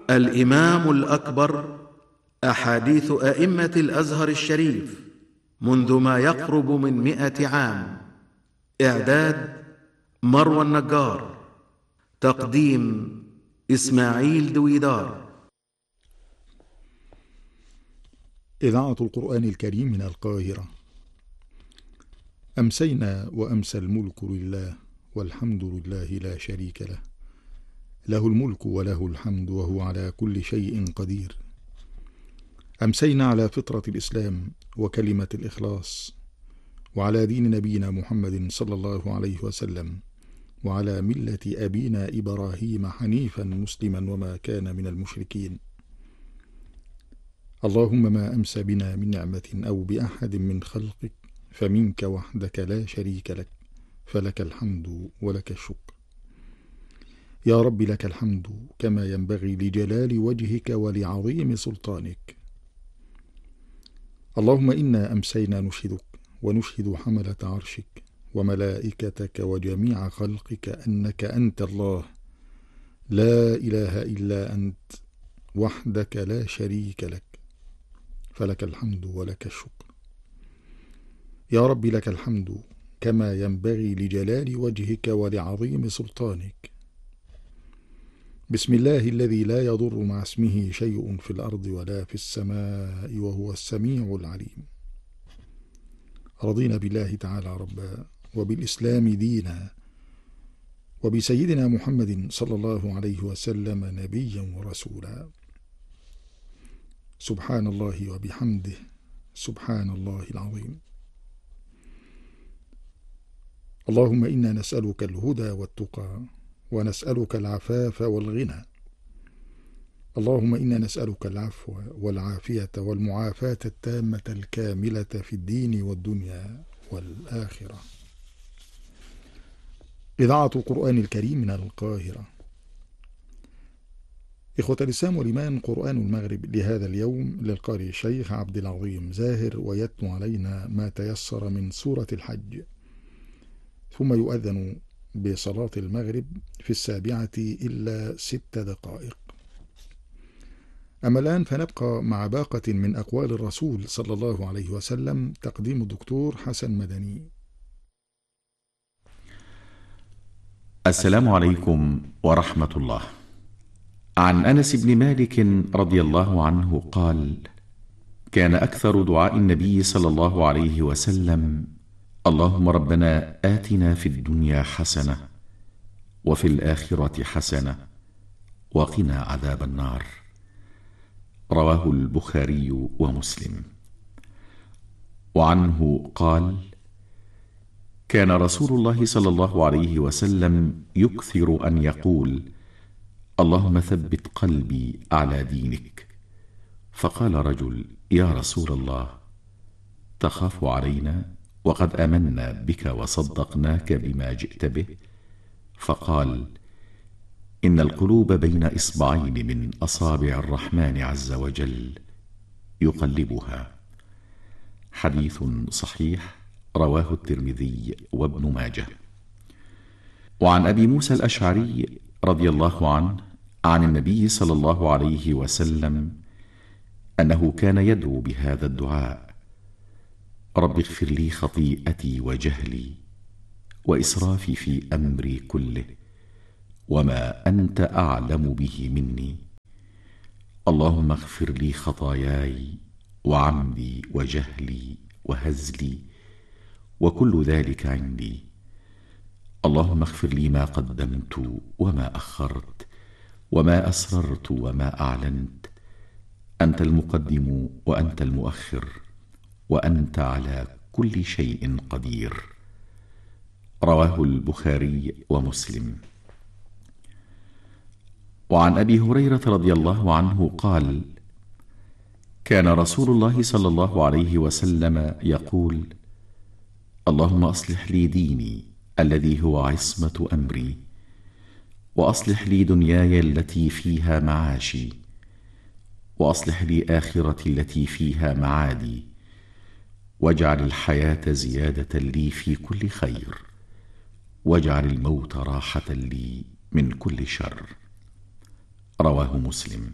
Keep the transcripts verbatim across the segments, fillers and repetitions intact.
الإمام الأكبر، أحاديث أئمة الأزهر الشريف منذ ما يقرب من مئة عام. إعداد مروى النجار. تقديم إسماعيل دويدار. إذاعة القرآن الكريم من القاهرة. أمسينا وأمسى الملك لله، والحمد لله لا شريك له، له الملك وله الحمد وهو على كل شيء قدير. أمسينا على فطرة الإسلام وكلمة الإخلاص، وعلى دين نبينا محمد صلى الله عليه وسلم، وعلى ملة أبينا إبراهيم حنيفا مسلما وما كان من المشركين. اللهم ما أمسى بنا من نعمة أو بأحد من خلقك فمنك وحدك لا شريك لك، فلك الحمد ولك الشكر. يا رب لك الحمد كما ينبغي لجلال وجهك ولعظيم سلطانك. اللهم إنا أمسينا نشهدك ونشهد حملة عرشك وملائكتك وجميع خلقك أنك أنت الله، لا إله إلا أنت وحدك لا شريك لك، فلك الحمد ولك الشكر. يا رب لك الحمد كما ينبغي لجلال وجهك ولعظيم سلطانك. بسم الله الذي لا يضر مع اسمه شيء في الأرض ولا في السماء وهو السميع العليم. رضينا بالله تعالى ربا، وبالإسلام دينا، وبسيدنا محمد صلى الله عليه وسلم نبيا ورسولا. سبحان الله وبحمده، سبحان الله العظيم. اللهم إنا نسألك الهدى والتقى، ونسألك العفاف والغنى. اللهم إنا نسألك العفو والعافية والمعافاة التامة الكاملة في الدين والدنيا والآخرة. إذاعة القرآن الكريم من القاهرة. إخوة الإسلام والإيمان، قرآن المغرب لهذا اليوم للقارئ الشيخ عبد العظيم زاهر، ويتلو علينا ما تيسر من سورة الحج، ثم يؤذن بصلاة المغرب في السابعة إلا ست دقائق. أما الآن فنبقى مع باقة من أقوال الرسول صلى الله عليه وسلم، تقديم الدكتور حسن مدني. السلام عليكم ورحمة الله. عن أنس بن مالك رضي الله عنه قال: كان أكثر دعاء النبي صلى الله عليه وسلم: اللهم ربنا آتنا في الدنيا حسنة وفي الآخرة حسنة وقنا عذاب النار. رواه البخاري ومسلم. وعنه قال: كان رسول الله صلى الله عليه وسلم يكثر أن يقول: اللهم ثبت قلبي على دينك. فقال رجل: يا رسول الله، تخاف علينا وقد آمنا بك وصدقناك بما جئت به؟ فقال: إن القلوب بين إصبعين من أصابع الرحمن عز وجل يقلبها. حديث صحيح، رواه الترمذي وابن ماجه. وعن أبي موسى الأشعري رضي الله عنه عن النبي صلى الله عليه وسلم أنه كان يدعو بهذا الدعاء: رب اغفر لي خطيئتي وجهلي وإسرافي في أمري كله، وما أنت أعلم به مني. اللهم اغفر لي خطاياي وعمدي وجهلي وهزلي وكل ذلك عندي. اللهم اغفر لي ما قدمت وما أخرت وما أسررت وما أعلنت. أنت المقدم وأنت المؤخر، وأنت على كل شيء قدير. رواه البخاري ومسلم. وعن أبي هريرة رضي الله عنه قال: كان رسول الله صلى الله عليه وسلم يقول: اللهم أصلح لي ديني الذي هو عصمة أمري، وأصلح لي دنياي التي فيها معاشي، وأصلح لي آخرتي التي فيها معادي، واجعل الحياة زيادة لي في كل خير، واجعل الموت راحة لي من كل شر. رواه مسلم.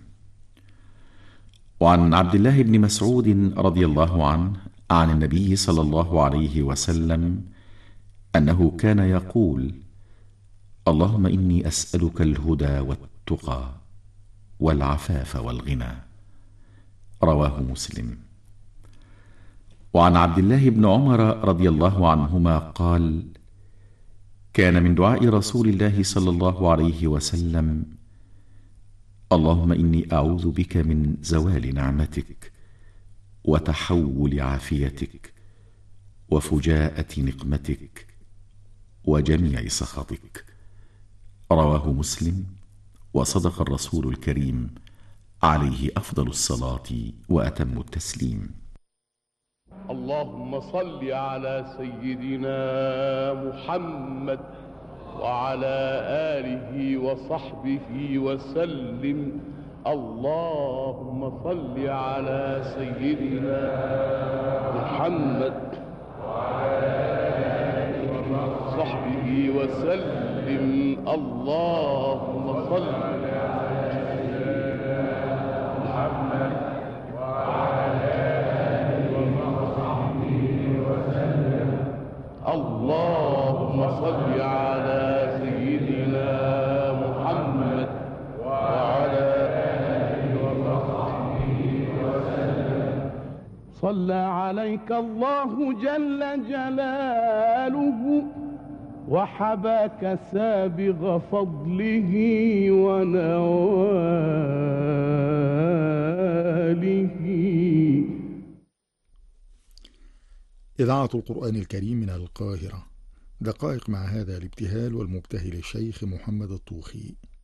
وعن عبد الله بن مسعود رضي الله عنه عن النبي صلى الله عليه وسلم أنه كان يقول: اللهم إني أسألك الهدى والتقى والعفاف والغنى. رواه مسلم. وعن عبد الله بن عمر رضي الله عنهما قال: كان من دعاء رسول الله صلى الله عليه وسلم: اللهم إني أعوذ بك من زوال نعمتك وتحول عافيتك وفجاءة نقمتك وجميع سخطك. رواه مسلم. وصدق الرسول الكريم عليه أفضل الصلاة وأتم التسليم. اللهم صل على سيدنا محمد وعلى آله وصحبه وسلم. اللهم صل على سيدنا محمد وعلى آله وصحبه وسلم. اللهم صل على سيدنا محمد وعلى آله وصحبه وسلم. اللهم صل على سيدنا محمد وعلى آله وصحبه وسلم. صلى عليك الله جل جلاله وحباك سابغ فضله ونواله. إذاعة القرآن الكريم من القاهرة. دقائق مع هذا الابتهال والمبتهل الشيخ محمد الطوخي.